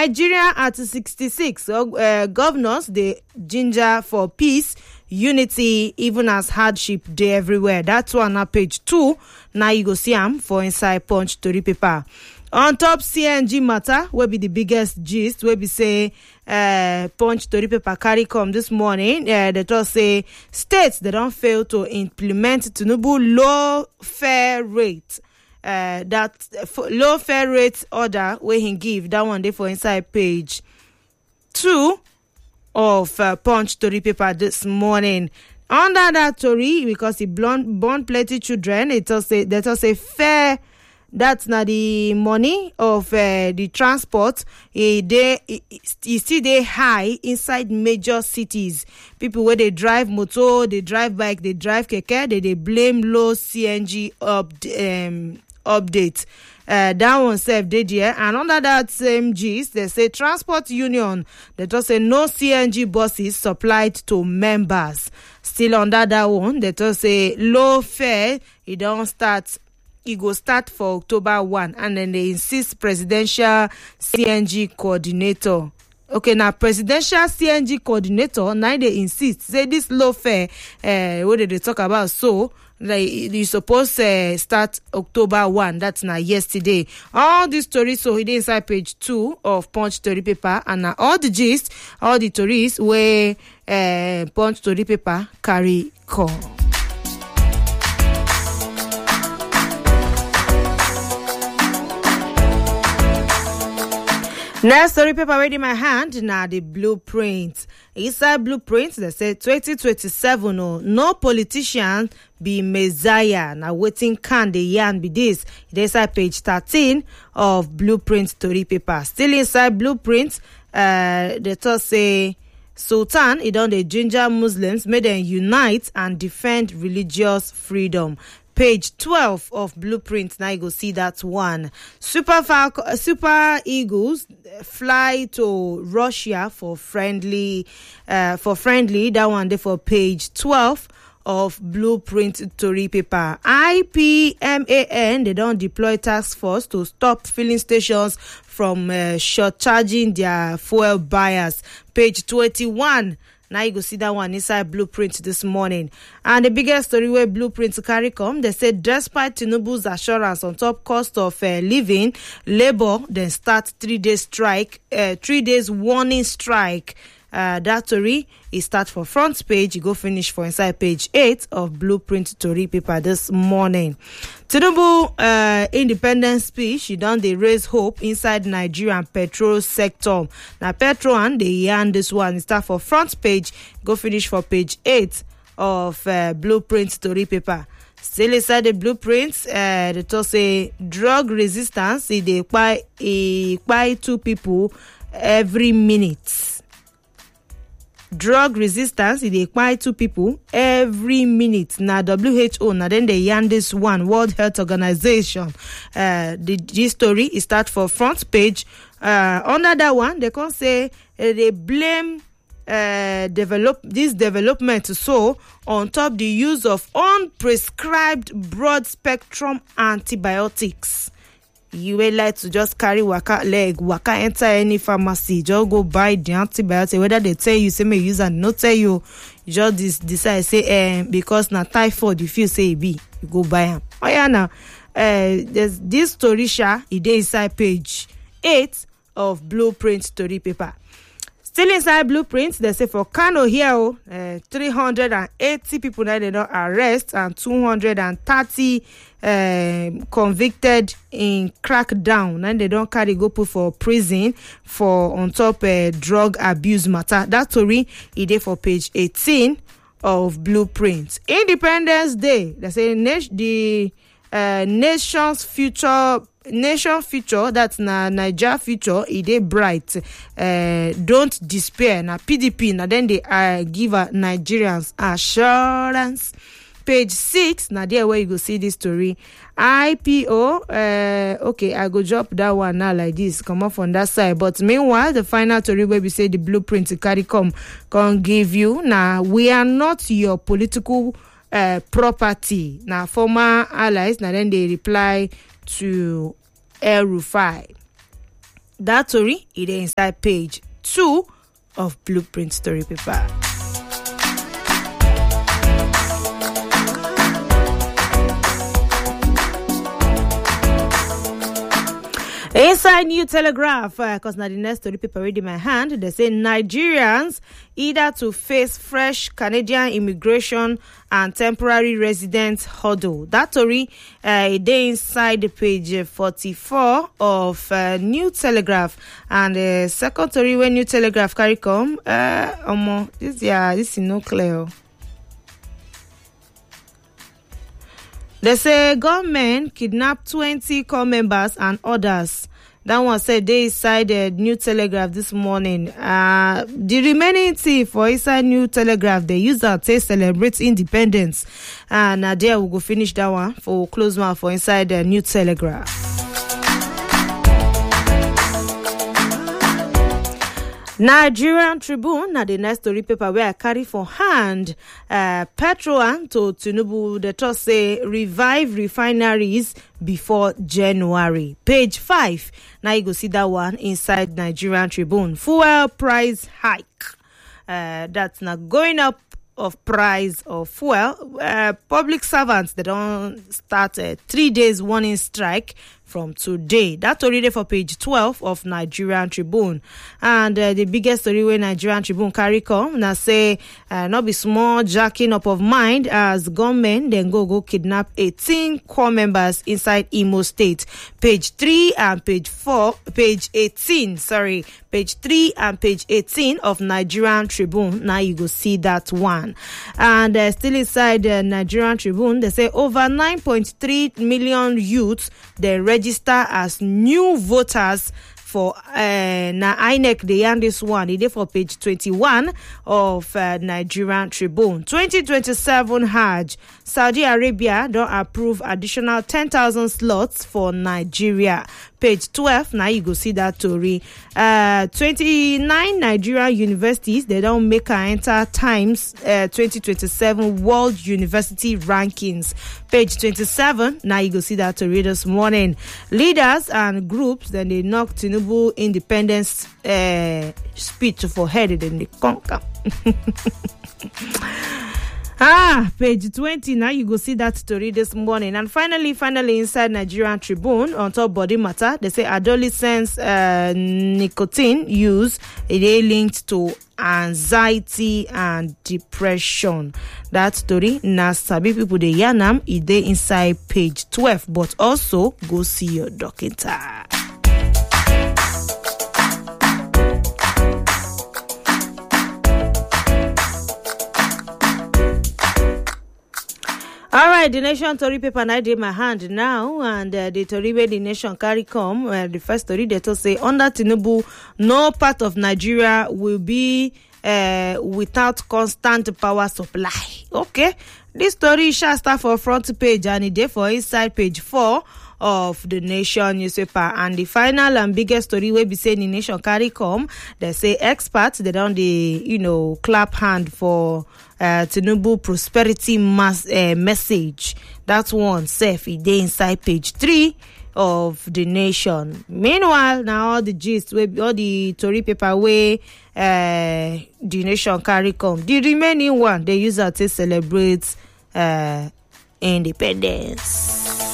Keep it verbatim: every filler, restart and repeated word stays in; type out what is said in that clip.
Nigeria at sixty-six. Uh, governors, they ginger for peace, unity, even as hardship dey everywhere. That's one at page two. Now you go see am for inside Punch Tori paper. On top C N G matter, will be the biggest gist, will be say uh, Punch Tori paper carry come this morning. Uh, they just say states they don't fail to implement Tinubu low fare rate. Uh, that uh, low fare rate order where he give that one day for inside page two of uh, Punch Tori paper this morning. Under that story, because he born born plenty children, it just say that just say fair. That's not the money of uh, the transport. E dey e still dey high inside major cities. People where they drive motor, they drive bike, they drive keke, they they blame low C N G up um, update. Uh, that one self did here, and under that same gist, they say transport union. They just say no C N G buses supplied to members. Still under that one, they just say low fare. It don't start. It go start for October first, and then they insist presidential C N G coordinator. Okay, now presidential C N G coordinator, now they insist, say this low fare, uh, what did they talk about? So, like, you supposed to uh, start October first, that's now yesterday. All these stories, so it is inside page two of Punch Tori paper, and now all the gist, all the stories where uh, Punch Tori paper carry come. Next story paper ready in my hand. Now the blueprint. Inside blueprint, they say twenty twenty-seven. Oh, no politician be messiah. Now waiting can the yarn be this. It is inside page thirteen of blueprint story paper. Still inside blueprint, uh, they just say Sultan, he done the ginger Muslims, made them unite and defend religious freedom. Page twelve of blueprint. Now you go see that one. Super Falcon, Super Eagles fly to Russia for friendly, uh, for friendly. That one there for page twelve of blueprint story paper. I P M A N, they don't deploy task force to stop filling stations from uh, short charging their fuel buyers. Page twenty-one. Now you go see that one inside blueprint this morning. And the biggest story where blueprint carry come, they said despite Tinubu's assurance on top cost of uh, living, Labour then start three days strike, uh, three days warning strike. Uh, that story is start for front page, you go finish for inside page eight of blueprint story paper this morning. Tinubu uh, independence speech, she done they raise hope inside Nigerian petrol sector. Now petrol and they yarn this one start for front page, go finish for page eight of uh, blueprint story paper. Still inside the blueprints, uh, they talk say drug resistance, they buy buy two people every minute. Drug resistance, they require two people every minute. Now W H O, now then they yarn this one, World Health Organization. Uh, the this story is start for front page. Uh, under that one, they can say uh, they blame uh, develop this development so on top the use of unprescribed broad spectrum antibiotics. You will like to just carry waka leg, waka enter any pharmacy, just go buy the antibiotic. Whether they tell you, say may use and not tell you, you just dis- decide say, eh, because na typhoid, you feel say it be, you go buy them. Oh yeah, now, uh, there's this story, sha, it is inside page eight of blueprint story paper. Still inside blueprints, they say for Kano here, uh, three hundred eighty people that they don't arrest and two hundred thirty uh, convicted in crackdown, and they don't carry go put for prison for on top uh, drug abuse matter. That story is there for page eighteen of blueprints. Independence Day, they say the uh, nation's future. Nation future, that's na Niger future, it is bright. Uh, don't despair. Na P D P, na then they uh, give uh, Nigerians assurance. Page six, na there where you go see this story. I P O, uh, okay, I go drop that one now like this, come off on that side. But meanwhile, the final story where we say the blueprint to carry come, can give you. Now, we are not your political uh, property. Now, former allies, now then they reply to El Rufai. That story is inside page two of Blueprint story paper. Inside New Telegraph, because uh, now the next story paper read in my hand, they say Nigerians either to face fresh Canadian immigration and temporary residence hurdle. That story uh, they inside the page forty-four of uh, New Telegraph, and the uh, second story when New Telegraph carry come, uh, um, this yeah, this is no clear. They say government kidnapped twenty core members and others. That one said they inside the New Telegraph this morning. Uh, the remaining thing for inside New Telegraph, they use that to celebrate independence. And uh, there we go finish that one for close one for inside the New Telegraph. Nigerian Tribune, now the next story paper where I carry for hand, uh, Petro and to Tinubu, the talk say revive refineries before January. Page five. Now you go see that one inside Nigerian Tribune. Fuel price hike. Uh, that's not going up of price of fuel. Uh, public servants, they don't start a three days warning strike from today. That's already for page twelve of Nigerian Tribune. And uh, the biggest story where Nigerian Tribune carry come, now say, uh, not be small jacking up of mind as gunmen then go go kidnap eighteen core members inside Imo State. Page three and page four, page eighteen, sorry, page three and page eighteen of Nigerian Tribune. Now you go see that one. And uh, still inside the Nigerian Tribune, they say over nine point three million youths, they register as new voters for uh, na I N E C. They yarn this one. It is for page twenty-one of uh, Nigerian Tribune. twenty twenty-seven Hajj. Saudi Arabia don't approve additional ten thousand slots for Nigeria. Page twelve. Now you go see that story. Uh, twenty-nine Nigerian universities, they don't make her enter Times uh, twenty twenty-seven World University Rankings. Page twenty-seven. Now you go see that story this morning. Leaders and groups, then they knock Tinubu independence uh, speech for head and they conquer. Ah, page twenty. Now you go see that story this morning. And finally, finally, inside Nigerian Tribune, on top body matter, they say adolescents uh, nicotine use it is linked to anxiety and depression. That story, now sabi people the yanam it is inside page twelve. But also go see your doctor. All right, the Nation Tory paper now in my hand now, and uh, the Tory where the Nation carry come. Uh, the first story they to say under Tinubu, no part of Nigeria will be uh, without constant power supply. Okay, this story shall start for front page and it for inside page four of the Nation newspaper. And the final and biggest story where be saying the Nation carry come, they say experts they don't the you know clap hand for uh, Tinubu prosperity mass uh, message. That one safe it dey inside page three of the Nation. Meanwhile, now all the gist where all the Tory paper where uh, the Nation carry come, the remaining one they use it to celebrate uh, independence.